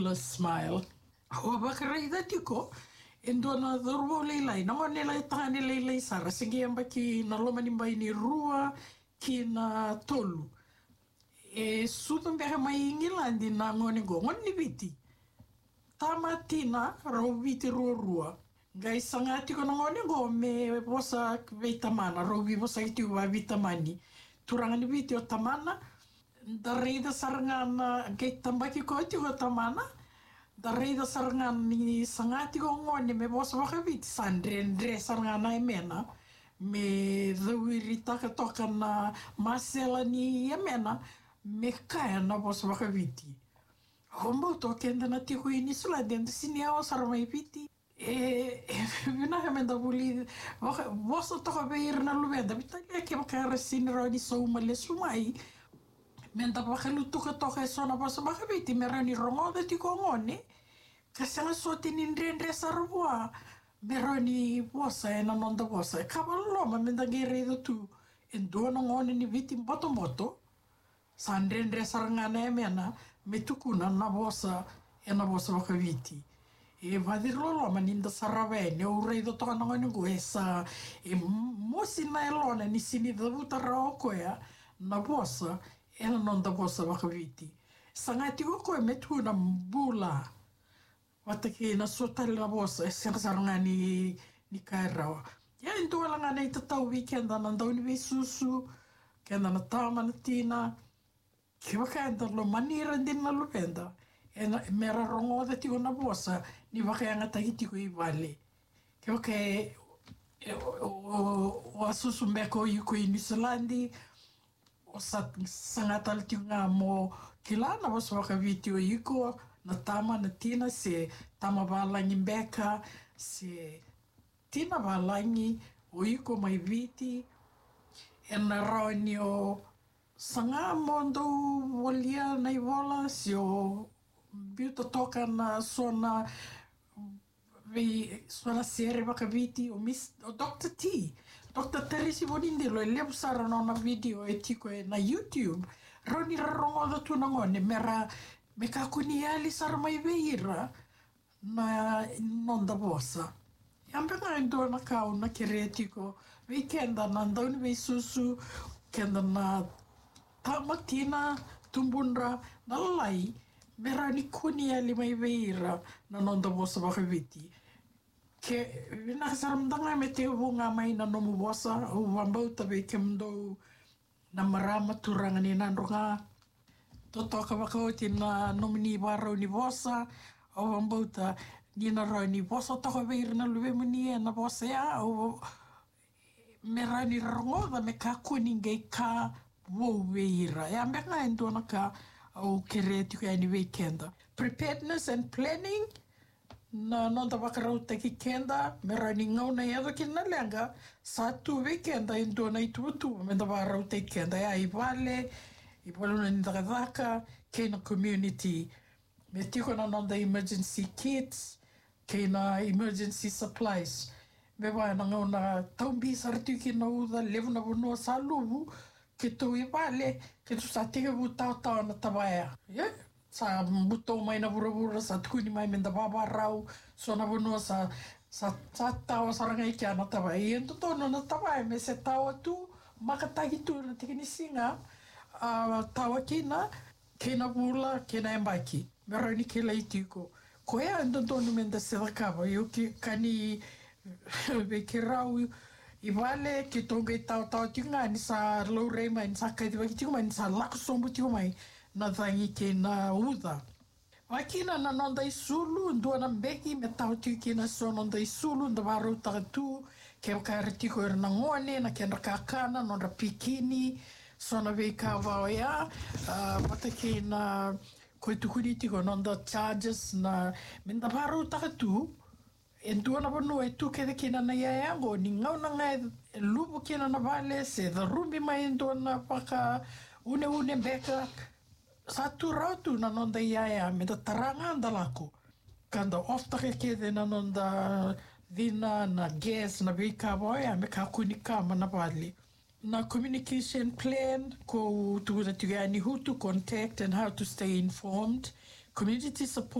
full of smile. Hoa wakareida tiko, endona dhurwo leilai, namo nelai tahani leilai sara, sige amba ki na loma nimbai ni rua ki na tolu. E sutan beha mai Ingilandi na ngone go, ngoni viti. Tama tina, rau viti rua. Gai sangati ko na ngone go, me bosa veitamana, rau vi bosa iti wa vitamani. Turangani viti o tamana, da reida sarangana gai tambaki ko iti o tamana, da reida sarangana ni sangati ko ngone me bosa waka viti sandre sarangana e mena, me dhawiri taka toka na masela ni e mena, me kaya na bosa waka viti. Hombo to kenda na tiko ini sula dentro sini awa saramai viti. Vina menda buli bosa toka beir na lubenda bitali ke bakara sini rodi so male sumai menda bakalu toka sona bosa baka viti merani rongo de tiko ngone kasanga soti nindre sarwa merani bosa ena nonda bosa kabalo ma menda gere do tu endona ngone ni viti moto sandre sarangana emena metukuna na bosa ena bosa baka viti. E vadirolo maninda saravene o rei do toka ngone go esa e mosi na elona ni sini da buta roko ya na bosa ela non da bosa waka viti sangati go ko metu na bula wataki na sotale na bosa e saranga ni kaira ya into la ngana ita tau weekend na ndoni we susu kenda na tama na tina ke waka lo manira din na lupenda e mera rongo da tiko na bosa ni wakayanga tahi tiko I wale. Ke wake o asusu mbeko yuko I New Zealandi o sangatal tiko nga mo kilana bosa waka viti o yuko na tama na tina se tama balangi mbeka se tina balangi o yuko mai viti e na raoni o sanga mondo walia na iwola si o biuta toka na sona sere waka viti o Dr. T. Dr. Teresi Bonindelo e lebu sara na video e tiko e na YouTube. Roni rarongo da tu nangone mera me kakuni ali sara mai veira na nonda bosa. Ampe nga ndo na kau na kere tiko weekenda na ndauni vei susu kenda na tamatina tumbunra na lai mera ni kuni ali mai veira na nonda bosa waka viti. Ke vina saramdanga me te wunga mai na nomu bosa o wambauta ve kemdo na marama turanga ni nanronga. Totoka waka oti na nomini waro ni bosa o wambauta ni na roi ni bosa toka veira na luwe muni na bosa ya o mera ni rongoda me ka kuni ngai ka wo veira. Ya meka endo na ka o kere tiko yani weekenda. Preparedness and planning na nonda wakarauta ki kenda mera ni ngau na yado ki na lenga satu weekenda endo na itutu menda wakarauta ki kenda ya iwale iwaluna ni dakadaka kena community me tiko na nonda emergency kits kena emergency supplies me wa na ngau na taumbi sartu ki na uda levu na bunua saluvu ke tau iwale ke tu sa teke vu tau na tawaya sa buto mai na vura sa tukuni mai menda babarau so na bunua sa tau saranga iki ana tawaya I ento tono na tawaya me se tau tu makatagi tu na teke ni singa tawa kina kena bula kena embaki mera ni ke lai tiko ko ea ento tono menda se lakava yo ki kani ve ke rau iwale ke tonga I tau tinga ni sa low rei mai ni sa kaitiwa ki tiko mai ni sa lako sombu tiko mai na thangi ke na uda. Wakina na nonda I sulu ndua na mbeki me tau tiko ki na so nonda I sulu nda warau takatu ke wakare tiko na ngone na ke na kakana nonda pikini so na vei ka wao ya wata ke na koe tukuri tiko nonda charges na me nda warau takatu e ndua na wanu e tu kede kina na iaeango ni ngau na ngai lupu kina na vale se the rumbi mai ndua na waka une beka satu rautu na nonda iaea me da taranga anda lako kanda oftake kede na nonda vina na gas na vika boya me ka kunika mana vale na communication plan ko tu da tu ani who to contact and how to stay informed community support